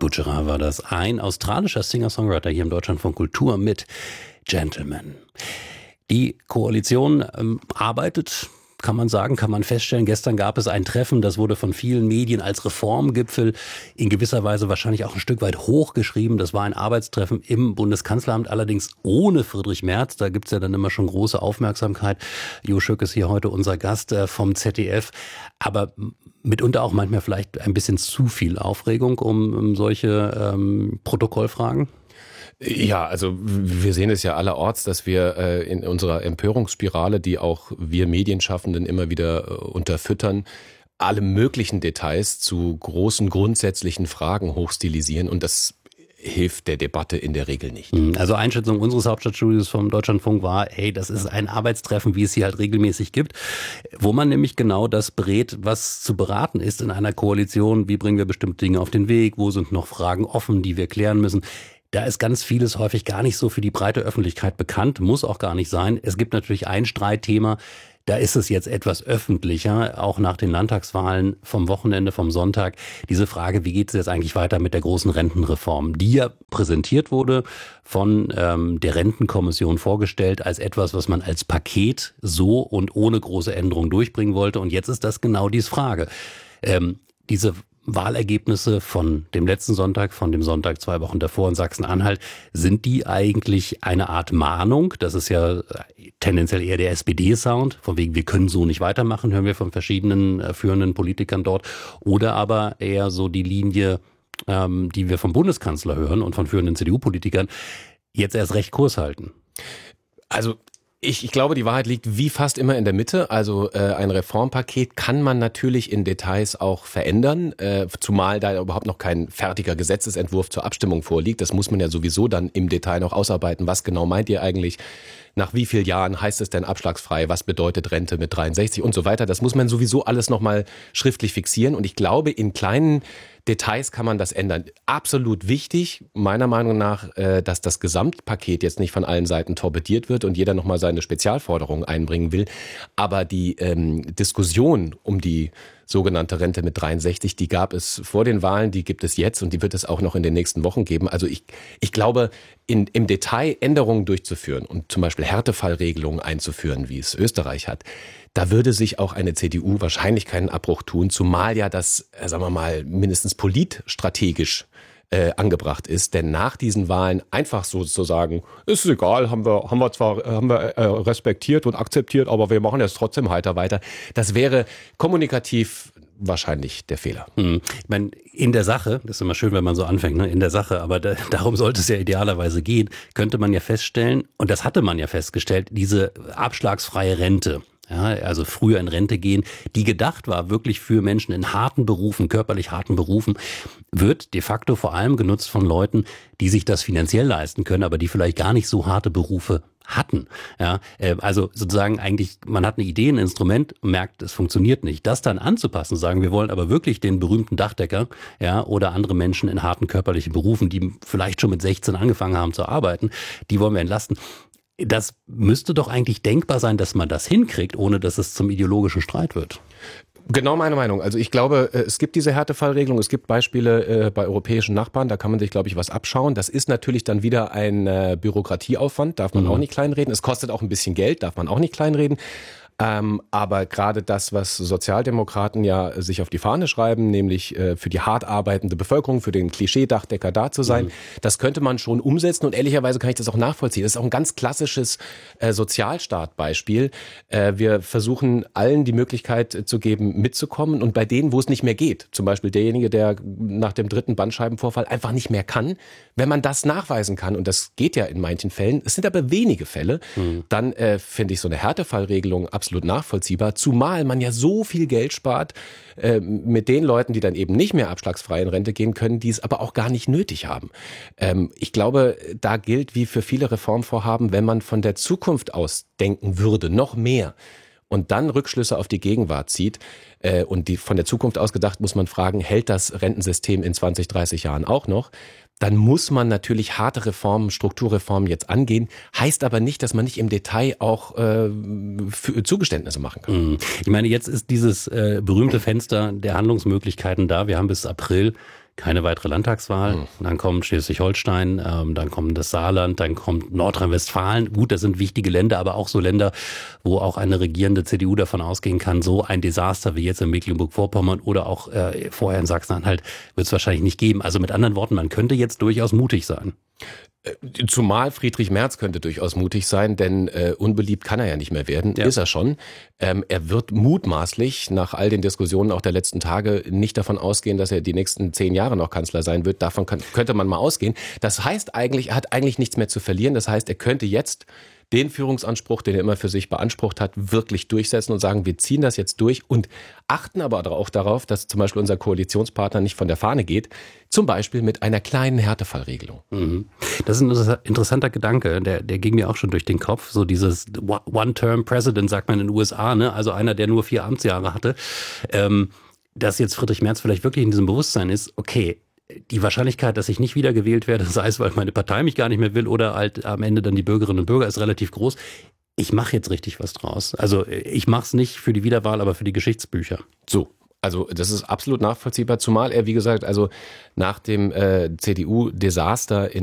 Butcherer war das, ein australischer Singer-Songwriter hier im Deutschlandfunk Kultur mit Gentleman. Die Koalition arbeitet, kann man sagen, kann man feststellen. Gestern gab es ein Treffen, das wurde von vielen Medien als Reformgipfel in gewisser Weise wahrscheinlich auch ein Stück weit hochgeschrieben. Das war ein Arbeitstreffen im Bundeskanzleramt, allerdings ohne Friedrich Merz. Da gibt's ja dann immer schon große Aufmerksamkeit. Jo Schück ist hier heute unser Gast vom ZDF. Aber mitunter auch manchmal vielleicht ein bisschen zu viel Aufregung um solche Protokollfragen? Ja, also wir sehen es ja allerorts, dass wir in unserer Empörungsspirale, die auch wir Medienschaffenden immer wieder unterfüttern, alle möglichen Details zu großen grundsätzlichen Fragen hochstilisieren, und das hilft der Debatte in der Regel nicht. Also Einschätzung unseres Hauptstadtstudios vom Deutschlandfunk war, das ist ein Arbeitstreffen, wie es hier halt regelmäßig gibt, wo man nämlich genau das berät, was zu beraten ist in einer Koalition. Wie bringen wir bestimmte Dinge auf den Weg? Wo sind noch Fragen offen, die wir klären müssen? Da ist ganz vieles häufig gar nicht so für die breite Öffentlichkeit bekannt, muss auch gar nicht sein. Es gibt natürlich ein Streitthema, da ist es jetzt etwas öffentlicher, auch nach den Landtagswahlen vom Wochenende, vom Sonntag. Diese Frage, wie geht es jetzt eigentlich weiter mit der großen Rentenreform, die ja präsentiert wurde, von der Rentenkommission vorgestellt als etwas, was man als Paket so und ohne große Änderungen durchbringen wollte. Und jetzt ist das genau die Frage. Diese Wahlergebnisse von dem letzten Sonntag, von dem Sonntag 2 Wochen davor in Sachsen-Anhalt, sind die eigentlich eine Art Mahnung? Das ist ja tendenziell eher der SPD-Sound, von wegen, wir können so nicht weitermachen, hören wir von verschiedenen führenden Politikern dort. Oder aber eher so die Linie, die wir vom Bundeskanzler hören und von führenden CDU-Politikern, jetzt erst recht Kurs halten. Also ich glaube, die Wahrheit liegt wie fast immer in der Mitte. Also ein Reformpaket kann man natürlich in Details auch verändern, zumal da überhaupt noch kein fertiger Gesetzesentwurf zur Abstimmung vorliegt. Das muss man ja sowieso dann im Detail noch ausarbeiten. Was genau meint ihr eigentlich? Nach wie vielen Jahren heißt es denn abschlagsfrei? Was bedeutet Rente mit 63 und so weiter? Das muss man sowieso alles nochmal schriftlich fixieren. Und ich glaube, in kleinen Details kann man das ändern. Absolut wichtig, meiner Meinung nach, dass das Gesamtpaket jetzt nicht von allen Seiten torpediert wird und jeder nochmal seine Spezialforderungen einbringen will. Aber die Diskussion um die sogenannte Rente mit 63, die gab es vor den Wahlen, die gibt es jetzt und die wird es auch noch in den nächsten Wochen geben. Also ich glaube, im Detail Änderungen durchzuführen und zum Beispiel Härtefallregelungen einzuführen, wie es Österreich hat, da würde sich auch eine CDU wahrscheinlich keinen Abbruch tun, zumal ja das, sagen wir mal, mindestens politstrategisch angebracht ist, denn nach diesen Wahlen einfach so zu sagen, ist egal, haben wir zwar respektiert und akzeptiert, aber wir machen jetzt trotzdem heiter weiter. Das wäre kommunikativ wahrscheinlich der Fehler. Ich meine, in der Sache, das ist immer schön, wenn man so anfängt, ne? In der Sache, aber darum sollte es ja idealerweise gehen, könnte man ja feststellen, und das hatte man ja festgestellt, diese abschlagsfreie Rente, ja, also früher in Rente gehen, die gedacht war wirklich für Menschen in harten Berufen, körperlich harten Berufen, wird de facto vor allem genutzt von Leuten, die sich das finanziell leisten können, aber die vielleicht gar nicht so harte Berufe hatten. Ja, also sozusagen eigentlich, man hat eine Idee, ein Instrument, merkt, es funktioniert nicht. Das dann anzupassen, sagen, wir wollen aber wirklich den berühmten Dachdecker, ja, oder andere Menschen in harten körperlichen Berufen, die vielleicht schon mit 16 angefangen haben zu arbeiten, die wollen wir entlasten. Das müsste doch eigentlich denkbar sein, dass man das hinkriegt, ohne dass es zum ideologischen Streit wird. Genau meine Meinung. Also ich glaube, es gibt diese Härtefallregelung, es gibt Beispiele bei europäischen Nachbarn, da kann man sich, glaube ich, was abschauen. Das ist natürlich dann wieder ein Bürokratieaufwand, darf man auch nicht kleinreden. Es kostet auch ein bisschen Geld, darf man auch nicht kleinreden. Aber gerade das, was Sozialdemokraten ja sich auf die Fahne schreiben, nämlich für die hart arbeitende Bevölkerung, für den Klischee-Dachdecker da zu sein, das könnte man schon umsetzen, und ehrlicherweise kann ich das auch nachvollziehen. Das ist auch ein ganz klassisches Sozialstaat-Beispiel. Wir versuchen allen die Möglichkeit zu geben, mitzukommen, und bei denen, wo es nicht mehr geht, zum Beispiel derjenige, der nach dem 3. Bandscheibenvorfall einfach nicht mehr kann, wenn man das nachweisen kann, und das geht ja in manchen Fällen, es sind aber wenige Fälle, dann finde ich so eine Härtefallregelung absolut nachvollziehbar, zumal man ja so viel Geld spart mit den Leuten, die dann eben nicht mehr abschlagsfrei in Rente gehen können, die es aber auch gar nicht nötig haben. Ich glaube, da gilt wie für viele Reformvorhaben, wenn man von der Zukunft aus denken würde, noch mehr, und dann Rückschlüsse auf die Gegenwart zieht, und die von der Zukunft aus gedacht, muss man fragen, hält das Rentensystem in 20, 30 Jahren auch noch? Dann muss man natürlich harte Reformen, Strukturreformen jetzt angehen. Heißt aber nicht, dass man nicht im Detail auch Zugeständnisse machen kann. Ich meine, jetzt ist dieses berühmte Fenster der Handlungsmöglichkeiten da. Wir haben bis April keine weitere Landtagswahl. Dann kommt Schleswig-Holstein, dann kommt das Saarland, dann kommt Nordrhein-Westfalen. Gut, das sind wichtige Länder, aber auch so Länder, wo auch eine regierende CDU davon ausgehen kann, so ein Desaster wie jetzt in Mecklenburg-Vorpommern oder auch vorher in Sachsen-Anhalt wird es wahrscheinlich nicht geben. Also mit anderen Worten, man könnte jetzt durchaus mutig sein. Zumal Friedrich Merz könnte durchaus mutig sein, denn unbeliebt kann er ja nicht mehr werden, ist er schon. Er wird mutmaßlich nach all den Diskussionen auch der letzten Tage nicht davon ausgehen, dass er die nächsten 10 Jahre noch Kanzler sein wird. Davon könnte man mal ausgehen. Das heißt eigentlich, er hat eigentlich nichts mehr zu verlieren. Das heißt, er könnte jetzt den Führungsanspruch, den er immer für sich beansprucht hat, wirklich durchsetzen und sagen, wir ziehen das jetzt durch und achten aber auch darauf, dass zum Beispiel unser Koalitionspartner nicht von der Fahne geht, zum Beispiel mit einer kleinen Härtefallregelung. Das ist ein interessanter Gedanke, der ging mir auch schon durch den Kopf, so dieses One-Term-President, sagt man in den USA, ne? Also einer, der nur 4 Amtsjahre hatte, dass jetzt Friedrich Merz vielleicht wirklich in diesem Bewusstsein ist, okay, die Wahrscheinlichkeit, dass ich nicht wiedergewählt werde, sei es, weil meine Partei mich gar nicht mehr will oder halt am Ende dann die Bürgerinnen und Bürger, ist relativ groß. Ich mache jetzt richtig was draus. Also ich mache es nicht für die Wiederwahl, aber für die Geschichtsbücher. So, also das ist absolut nachvollziehbar, zumal er, wie gesagt, also nach dem CDU-Desaster in